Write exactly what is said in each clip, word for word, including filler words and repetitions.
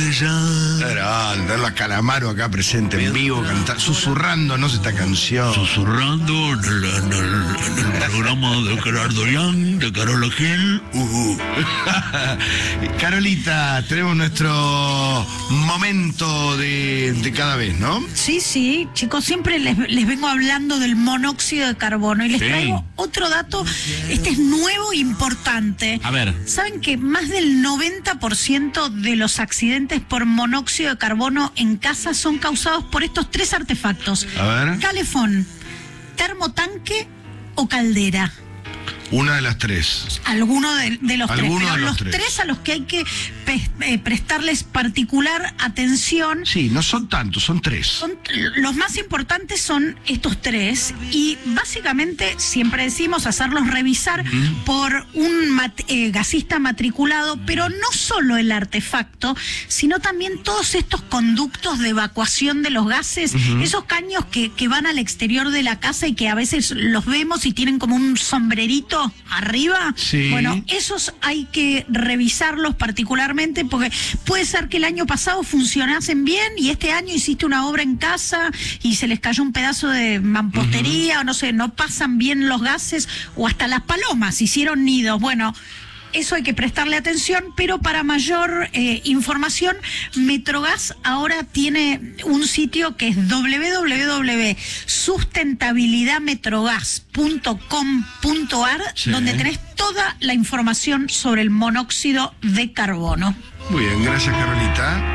Claro, tenerlo a Calamaro acá presente en vivo, cantar, susurrándonos esta canción. Susurrando en el, en el, en el programa de Gerardo Yang, de Carola Gil. Uh. Carolita, tenemos nuestro momento de, de cada vez, ¿no? Sí, sí, chicos, siempre les, les vengo hablando del monóxido de carbono y les Sí. traigo otro dato. Este es nuevo e importante. A ver. ¿Saben que más del noventa por ciento de los accidentes por monóxido de carbono en casa son causados por estos tres artefactos? A ver. Calefón, termotanque o caldera. Una de las tres. Alguno de, de los tres, Alguno pero de los los tres. tres a los que hay que pe- eh, prestarles particular atención. Sí, no son tantos, son tres. Son, los más importantes son estos tres y básicamente siempre decimos hacerlos revisar Uh-huh. por un mat- eh, gasista matriculado, pero no solo el artefacto, sino también todos estos conductos de evacuación de los gases, Uh-huh. esos caños que, que van al exterior de la casa y que a veces los vemos y tienen como un sombrerito arriba. Sí. Bueno, esos hay que revisarlos particularmente porque puede ser que el año pasado funcionasen bien y este año hiciste una obra en casa y se les cayó un pedazo de mampostería, uh-huh. o no sé, no pasan bien los gases o hasta las palomas hicieron nidos. Bueno, eso hay que prestarle atención, pero para mayor eh, información, Metrogas ahora tiene un sitio que es doble u doble u doble u punto sustentabilidad metrogas punto com punto a r, Sí. donde tenés toda la información sobre el monóxido de carbono. Muy bien, gracias Carolita.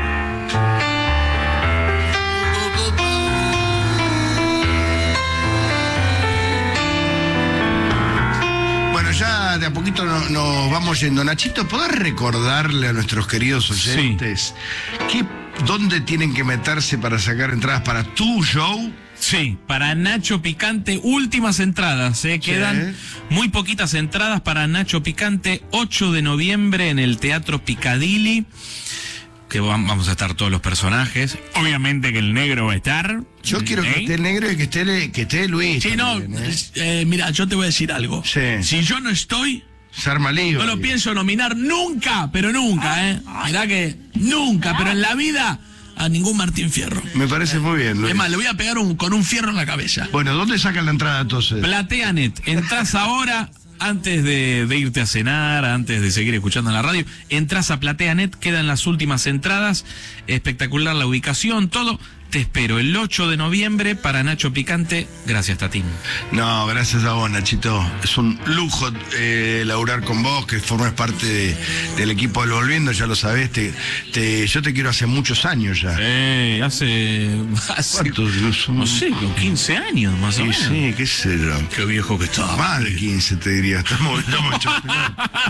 Bueno, ya de a poquito nos, nos vamos yendo. Nachito, ¿podés recordarle a nuestros queridos oyentes qué, dónde tienen que meterse para sacar entradas para tu show? Sí, para Nacho Picante, últimas entradas, ¿eh? Sí. Quedan muy poquitas entradas para Nacho Picante, ocho de noviembre en el Teatro Piccadilly, que vamos a estar todos los personajes. Obviamente que el negro va a estar. Yo quiero que ¿Eh? esté el negro y que esté, que esté Luis. Sí, no, también, ¿eh? eh, mira, yo te voy a decir algo. Sí. Si yo no estoy, Se arma lío. no lo pienso nominar nunca, pero nunca, ¿eh? Mirá que nunca, pero en la vida a ningún Martín Fierro. Me parece muy bien, Luis. Es más, le voy a pegar un, con un fierro en la cabeza. Bueno, ¿dónde sacan la entrada entonces? PlateaNet, entras ahora, antes de, de irte a cenar, antes de seguir escuchando en la radio, entras a PlateaNet, quedan las últimas entradas, espectacular la ubicación, todo. Te espero el ocho de noviembre para Nacho Picante. Gracias, Tatín. No, gracias a vos, Nachito. Es un lujo eh, laburar con vos, que formas parte de, del equipo del Volviendo, ya lo sabés. Te, te, yo te quiero hace muchos años ya. Eh, hace... hace ¿Cuántos? no sé, con quince años más o Sí, menos. sí, qué sé yo. Qué viejo que estaba. Más de quince te diría. Estamos, estamos hechos pelota.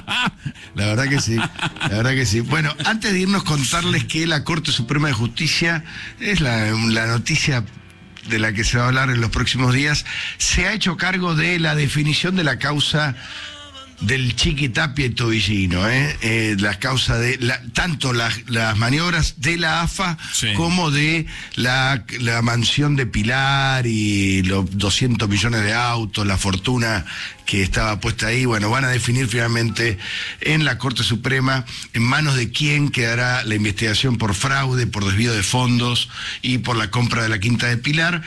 La verdad que sí, la verdad que sí. Bueno, antes de irnos, contarles que la Corte Suprema de Justicia es la, la noticia de la que se va a hablar en los próximos días. Se ha hecho cargo de la definición de la causa del Chiqui Tapia y Tobillino, ¿eh? Eh, la causa de la, tanto las, las maniobras de la A F A, sí, como de la, la mansión de Pilar y los doscientos millones de autos, la fortuna que estaba puesta ahí. Bueno, van a definir finalmente en la Corte Suprema en manos de quién quedará la investigación por fraude, por desvío de fondos y por la compra de la Quinta de Pilar.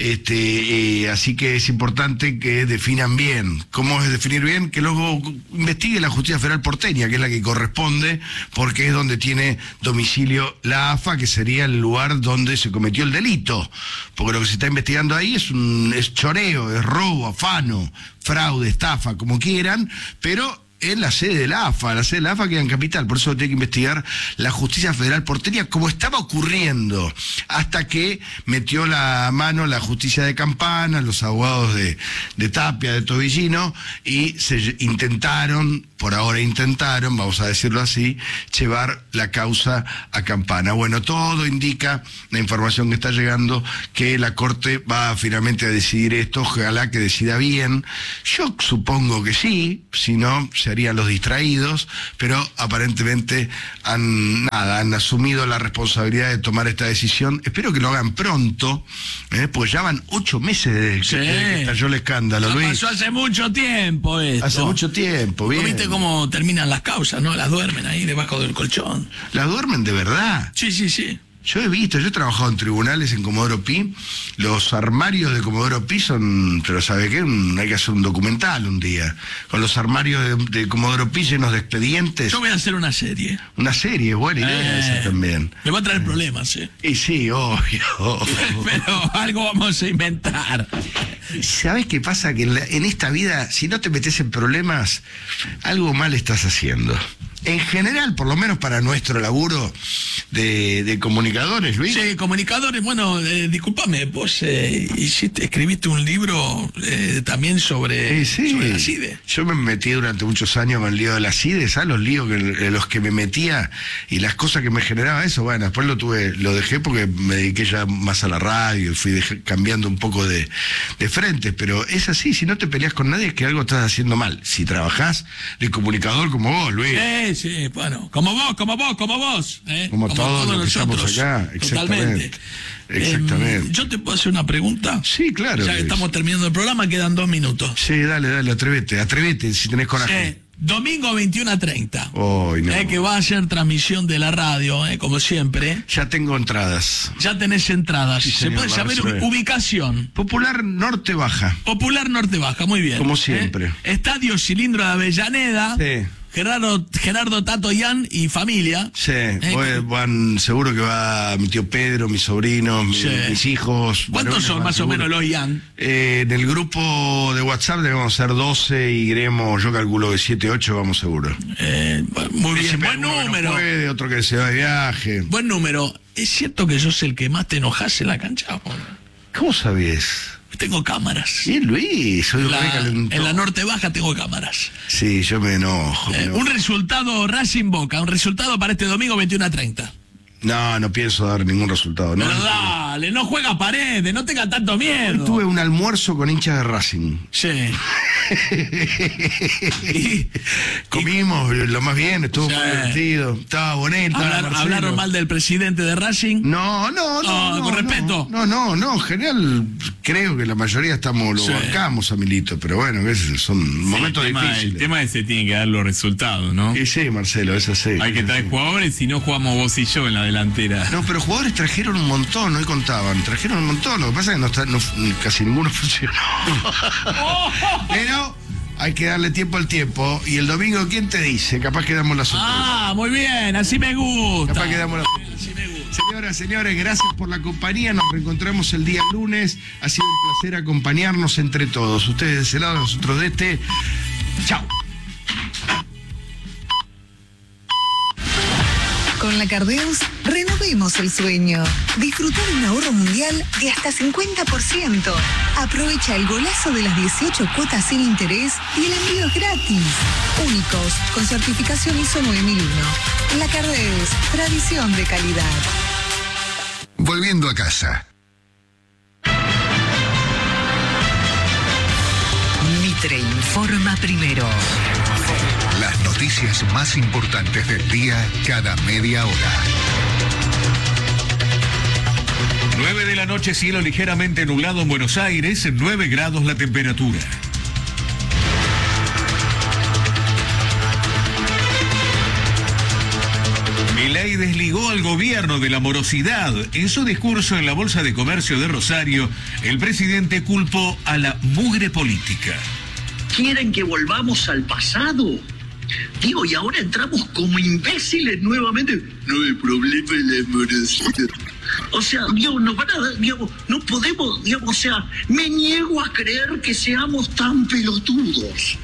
Este, eh, así que es importante que definan bien. ¿Cómo es definir bien? Que luego investigue la Justicia Federal porteña, que es la que corresponde, porque es donde tiene domicilio la A F A, que sería el lugar donde se cometió el delito. Porque lo que se está investigando ahí es un es choreo, es robo, afano, fraude, estafa, como quieran, pero en la sede de la A F A, la sede de la A F A queda en Capital, por eso lo tiene que investigar la Justicia Federal porteña, como estaba ocurriendo, hasta que metió la mano la Justicia de Campana, los abogados de, de Tapia, de Tobillino, y se intentaron, por ahora intentaron, vamos a decirlo así, llevar la causa a Campana. Bueno, todo indica, la información que está llegando, que la Corte va finalmente a decidir esto, ojalá que decida bien. Yo supongo que sí, si no, se harían los distraídos, pero aparentemente han, nada, han asumido la responsabilidad de tomar esta decisión. Espero que lo hagan pronto, ¿eh? Porque ya van ocho meses desde Sí. que, desde que estalló el escándalo, Ya Luis. pasó hace mucho tiempo esto. Hace mucho tiempo, bien. ¿Viste cómo terminan las causas, ¿no? Las duermen ahí debajo del colchón. ¿Las duermen de verdad? Sí, sí, sí. Yo he visto, yo he trabajado en tribunales en Comodoro Pi, los armarios de Comodoro Pi son, pero ¿sabe qué? Un- hay que hacer un documental un día, con los armarios de, de Comodoro Pi llenos de expedientes. Yo voy a hacer una serie. Una serie, buena idea Eh, esa también. Me va a traer problemas, ¿eh? Y sí, obvio. Pero algo vamos a inventar. ¿Sabes qué pasa? Que en, la- en esta vida, si no te metes en problemas, algo mal estás haciendo. En general, por lo menos para nuestro laburo de, de comunicadores, Luis. Sí, comunicadores, bueno, eh, discúlpame, vos eh, hiciste, escribiste un libro eh, también sobre, Eh, sí. sobre la CIDE. Yo me metí durante muchos años con el lío de la CIDE, ¿sabes? Los líos que, en los que me metía y las cosas que me generaba eso. Bueno, después lo tuve, lo dejé porque me dediqué ya más a la radio y fui dej- cambiando un poco de, de frentes. Pero es así, si no te peleas con nadie es que algo estás haciendo mal. Si trabajás de comunicador como vos, Luis. Eh, sí, bueno, como vos, como vos, como vos. eh, Como todos los que estamos acá, Totalmente. exactamente. Exactamente. Eh, yo te puedo hacer una pregunta. Sí, claro, Ya que Luis. estamos terminando el programa, quedan dos minutos. Sí, dale, dale, atrevete, atrevete si tenés coraje. Eh, domingo veintiuno a treinta. Ay, no. Eh, que va a ser transmisión de la radio, eh, como siempre. Ya tengo entradas. Ya tenés entradas. Sí, Se señor, puede va a saber resolver. ubicación. Popular Norte Baja. Popular Norte Baja, muy bien. Como siempre. ¿Eh? Estadio Cilindro de Avellaneda. Sí. Gerardo, Gerardo Tato Yan y familia. Sí, ¿Eh? voy- van, seguro que va mi tío Pedro, mis sobrinos, mi- Sí. mis hijos. ¿Cuántos varones, son van más o seguro. menos los Yan? Eh, en el grupo de WhatsApp debemos ser doce y iremos, yo calculo que siete, ocho vamos seguro. Eh, bueno, muy bien, Siempre buen hay uno que número. No puede, otro que se va de viaje. Buen número. ¿Es cierto que sos el que más te enojas en la cancha? ¿O no? ¿Cómo sabés? Tengo cámaras. Sí, Luis, soy La- re calentón. en la Norte Baja tengo cámaras. Sí, yo me enojo. me Eh, enojo. un resultado Racing Boca, un resultado para este domingo veintiuno a treinta. No, no pienso dar ningún resultado. No. Pero dale, no juega a paredes, no tenga tanto miedo. Tuve un almuerzo con hinchas de Racing. Sí. Y- Comimos lo más bien, estuvo Sí. muy divertido. Estaba bonito. estaba Hablar- Marcelo. ¿Hablaron mal del presidente de Racing? No, no, no. No, no, con no. respeto. No, no, no. En general, creo que la mayoría estamos, lo Sí. bancamos a Milito, pero bueno, a veces son momentos el, tema, el difíciles. tema es que se tienen que dar los resultados, ¿no? Y sí, Marcelo, es así. Hay que es traer así. jugadores, si no jugamos vos y yo en la delantera. No, pero jugadores trajeron un montón, hoy contaban, trajeron un montón. Lo que pasa es que no está, no- casi ninguno funcionó. Pero hay que darle tiempo al tiempo. Y el domingo, ¿quién te dice? Capaz que damos la sorpresa. Ah, muy bien, así me gusta. Capaz que damos la sorpresa. Así me gusta. Señoras, señores, gracias por la compañía. Nos reencontramos el día lunes. Ha sido un placer acompañarnos entre todos. Ustedes de ese lado, nosotros de este. Chao. Con la Cardeus, renovemos el sueño. Disfruta de un ahorro mundial de hasta cincuenta por ciento. Aprovecha el golazo de las dieciocho cuotas sin interés y el envío es gratis. Únicos, con certificación I S O nueve mil uno. La Cardeus, tradición de calidad. Volviendo a casa. Mitre informa primero. Las noticias más importantes del día cada media hora. nueve de la noche, cielo ligeramente nublado en Buenos Aires, nueve grados la temperatura. Milei desligó al gobierno de la morosidad. En su discurso en la Bolsa de Comercio de Rosario, el presidente culpó a la mugre política. ¿Quieren que volvamos al pasado? Digo, y ahora entramos como imbéciles nuevamente. No hay problema en la morosidad. O sea, Dios, nos van a dar, digamos, no podemos, digamos, o sea, me niego a creer que seamos tan pelotudos.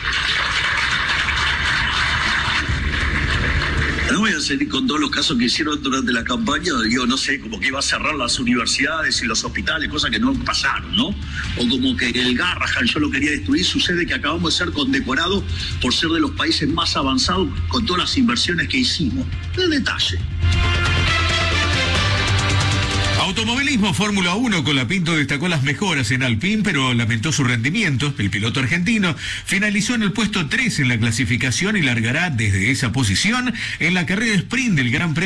No voy a seguir con todos los casos que hicieron durante la campaña, yo no sé, como que iba a cerrar las universidades y los hospitales, cosas que no pasaron, ¿no? O como que el Garrahan yo lo quería destruir, sucede que acabamos de ser condecorados por ser de los países más avanzados con todas las inversiones que hicimos. El detalle. Automovilismo Fórmula uno, Colapinto destacó las mejoras en Alpine, pero lamentó su rendimiento. El piloto argentino finalizó en el puesto tres en la clasificación y largará desde esa posición en la carrera sprint del Gran Premio